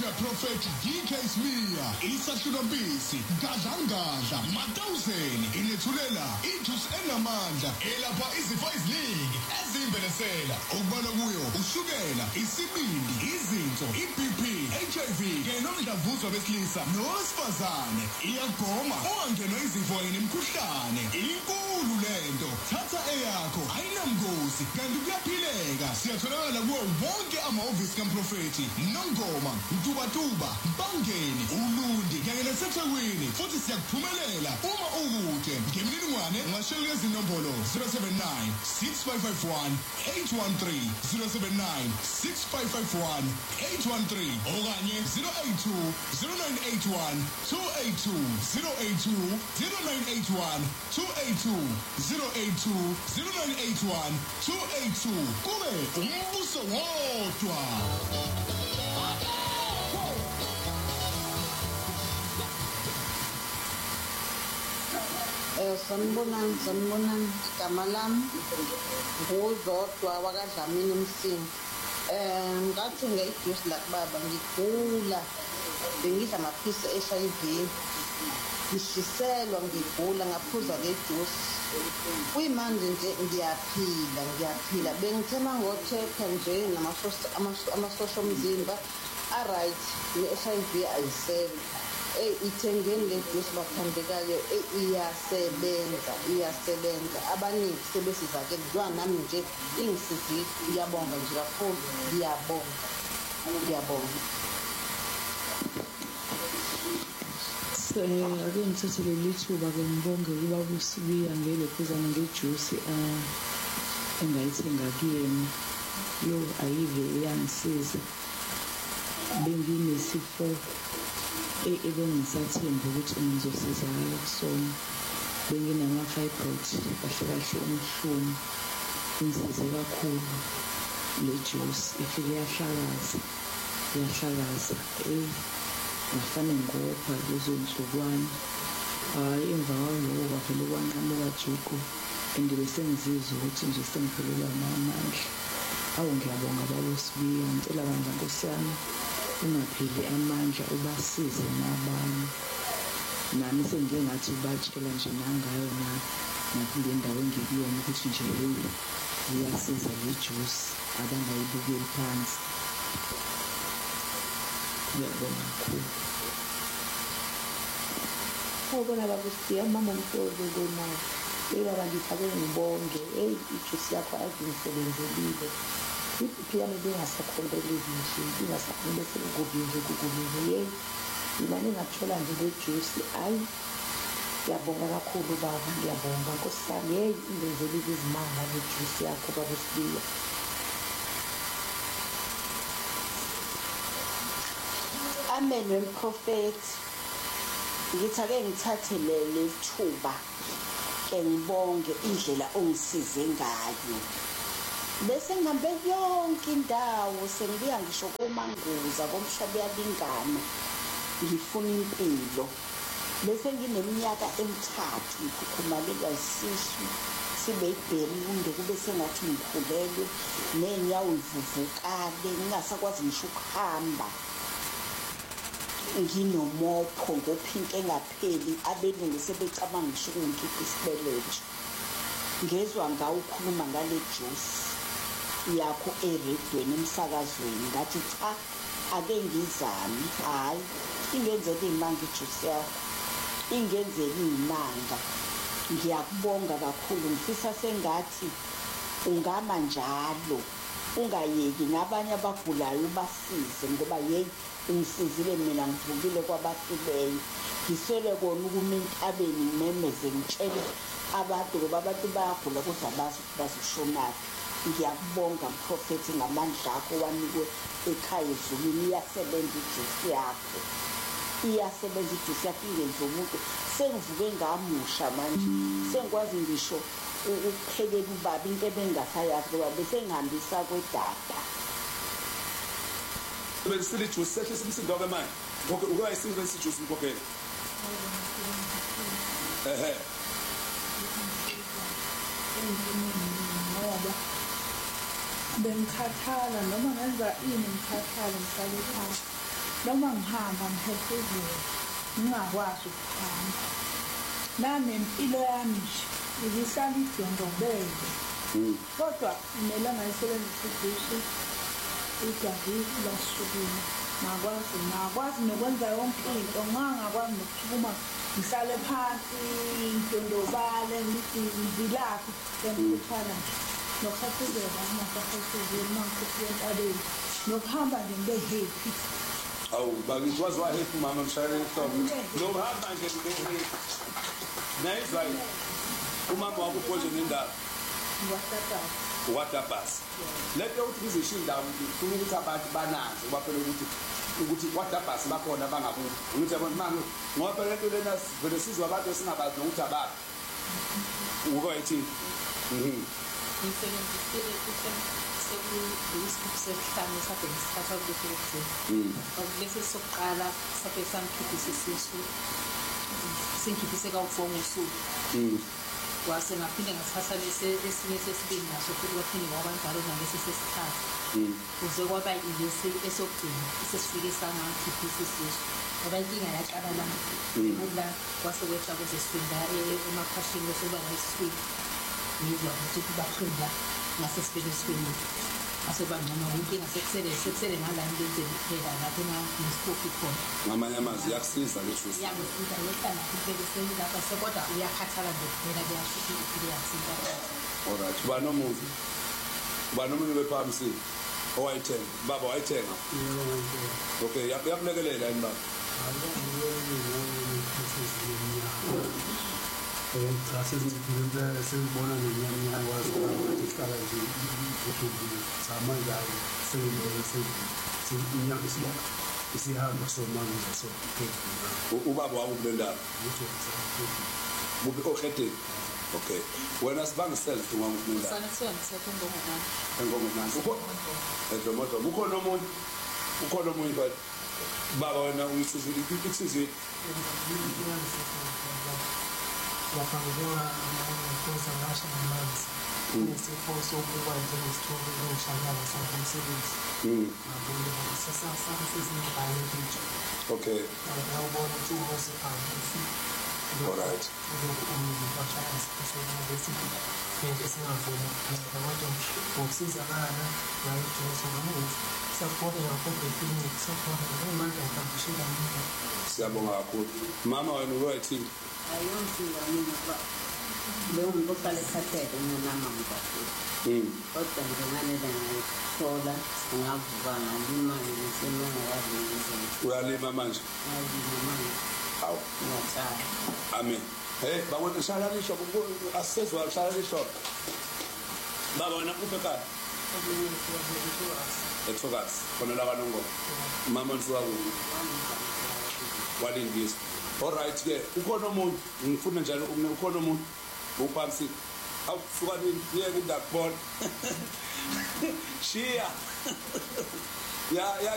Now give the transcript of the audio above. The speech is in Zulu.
Future Prophet DK Smear, Isahlukampisi, Gadlangadla, Matawuseni, inethulela ijuice enamandla elapha izifo eziningi ezimbenesela okubalwa kuyo ushukela, isibindi, izinso, iBP, HIV kanye nomdlavuza besilisa nowesifazane. Iyagoma ungangenwa izifo kanye nemikhuhlane. Inkulu lento, thatha eyakho, ayinamgozi kanti kuyaphileka. Siyatholakala kuwo wonke amahhovisi kaMprofethi Nongoma, Mtubatuba, Bangeni, Ulundi kanye naseThekwini. Futhi siyakuphumelela uma ukude. Ngemininingwane ungashayela lezi nombolo 079 6551 813 079 6551 813 okanye 082 0981 282 082 0981 282 082 0981 282 kube umbuso wodwa. Sanibonani, igama lami nguzodwa wakadlamini Msingi. Ngathenga ijuice la kubaba ngigula, bengidla amaphisi e-HIV, ngishiselwa ngigula ngaphuza le juice. Kuyimanje nje ngiyaphila. Bengithema ngothepha nje amasosha omzimba a-right, ne-HIV ayisekho. Ithengeni le juice bathandekayo, iyasebenza. Abaningi sebesizakele njengoba nami nje ingisizile. Ngiyabonga nje kakhulu, ngiyabonga. Ake ngithathe leli thuba-ke ngibonge ubaba uSibiya ngelephuzana ngejuice engayithenga kuyena. Ayive iyangisiza. Benginesifo ebengisathemba ukuthi ngizosizakala kusona. Benginama-fibroid kahle umhlumu. Ingisize kakhulu le juice, ifike yahlakaza ngafane ngopha lezo nsukwana. Emva kwaloko kwavele kwanqamuka juqu and besengizizwa ukuthi nje sengiphelelwa amandla. Ngiyabonga baba uSibiya, ngicela bandla Nkosi yami ungapheli amandla, ubasize nabanye. Nami sengike ngathi ubatshela nje nangayo nakule ndawo engikuyona ukuthi nje iyasiza le juice, abangayibukeli phansi. Ngiyabonga kakhulu. Ubona baba uSibiya, mama umhlolo nayo. Baba ngifake ngibonge, ijuice yakho azingisebenzelile. iBP yami bengasakhontroleki nje, ingasakhontroleki sekugubile. Imane ngathola nje le juice. Ngiyabonga kakhulu baba, ngiyabonga Nkosi yami. Ingenzelile izimanga le juice yakho baba uSibiya. Amen wemprofethi. Ngithi ake ngithathe le thuba ke ngibonge indlela ongisize ngayo. Bese ngihambe yonke indawo, sengibuya ngisho koManguza komhlaba yalingana ngifuna impilo. Bese ngineminyaka emithathu ngikhukhumala isisu sibe ibherinde, kube sengathi ngikhulelwe nenyawo livuvukale, ngingasakwazi ngisho ukuhamba. Nginomopho ngophinki engapheli, abelungu sebecabanga ngisho ukungikhipha isibeletho. Ngezwa ngawo ukhuluma ngale juice yakho eredweni emsakazweni, ngathi cha ake ngizame. Ingenzela iy'manga ijuice yakho, ingenzela iy'manga. Ngiyakubonga kakhulu, ngifisa sengathi ungama njalo, ungayeki nabanye abagulayo ubasize, ngoba ungisizile mina, ngivukile kwabafileyo. Ngiswele kona ukuma entabeni ngimemeze ngitshele abantu, ngoba abantu bayagula kodwa bazi ukuthi bazoshonaphi. Ngiyakubonga Mprofethi ngamandla akho wanikwe ekhaya ezulwini. Iyasebenza ijuice yakho, ingenza umuntu. Sengivuke ngamusha manje, sengikwazi ngisho ukuphekela ubaba into ebengingasayazi, ngoba bese ngihambisa kwedada. Besile juice sehle simsindo ke manje. Ngoba ukuyayisebenzisa ijuice mkhokhela. Ngoba bengikhathala noma ngenza ini ngikhathala ngihlale phansi. noma ngihamba ngiphefuzela ngingakwazi ukuhamba nanempilo yami nje ibihlala idondobele kodwa kumele ngayisebenzisa idishi igazi lasukuma ngakwazi nokwenza yonke into ngangakwazi nokusukuma ngihlale phansi ngidondobale ngizilaphi ngikuthana nje nokusaphuzela ngingasahluthuzeli mangikhuphula entabeni nokuhamba nje ngibe happy. Awu bakithi wazi wahepa umama mshayele ihlobo nokuhamba nje ngibe happy nayizwa umama wakho uphonje nendaba watabhasi lento ukuthi ngizisho indawo ufuna ukuthi abantu banazi baphela ukuthi watabhasi bakhona bangakubo ukuthi abantu manje ngoba phela lento lena vele sizwa abantu esingabazi nokuthi ababi ukwayithi ngisebenzisile sekuyisikhathi sakhe ngesikhathi sokuthi bese sokuqala sakhe samkhiphisa isisu singikhiphise kawu4 ngosuku wase ngaphinde ngathatha esinye sesibili naso futhi kwaphinde kwabanjalo nalesi sesithathu kuze kwaba ilesi esokugcina sesifike sangakhiphisa isisu ngoba inkinga yaqala la kwase kwehla kwesesifunda emakhashini kusuka la esiswini ngizwa ukuthi kubakhula ngasesibelesweni asebangcono inkinga sekusele ngala ngenzeni kuphela lapho ngisiphofu khona ngamanye amazwi yakusiza lethu yangisiza yehlala kubeleseni lapha sekodwa uyakhathala nje kuphela kuyashiya impilo yasinta. Alright uba nomunye bephamsi owayithenga baba wayithenga okay yakulekelela yini baba sengibona ngenyanya wazi ukuthi ihlala nje uthubile samanje inyanga isihamba somanga so ubaba wakho kule ndaba bubi okhetheni okay wena sibangisela ngomndla Sana sona sekungomama engomama edomoto ukhona omunye but baba wena uyisizile ikuthize yafanelwa amakosa ngasho namanzi nesifo sokuba njengesithombe ngishayala sakumsebenzi ngabona sesasa sesingibhale nje okay ngabona ukuthi umose phansi alright ngibachaya isipho ngesipho nje singavuma ngabantu ngokusizakala ngayijoso ngamuva sapota ngakho clinic sapota ngemanje ngikambishela mina. Siyabonga kakhulu mama wena uyathini ayonkinga mina ba leyo muntu ohlala ekhathele nginama ngikakhulu kodwa nje nganele ngayithola ngavuka ngalima ngisemangakazi ngizeni uyalima manje hawu ngiyatshala amen hey bawona shala lisho asizwa shala lisho baba wena uphe ekhaya ethokazi khona la kanongo mama nsuka walindisa alright ke ukhona umuntu ngifuna njalo ukhona umuntu uphamsi awusuka yeke ngakubona shiya ya